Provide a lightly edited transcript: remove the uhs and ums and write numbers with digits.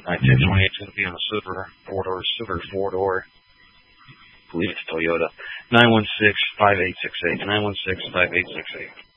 1928 is going to be on a silver four-door. I believe it's Toyota. 916-5868. 916-5868.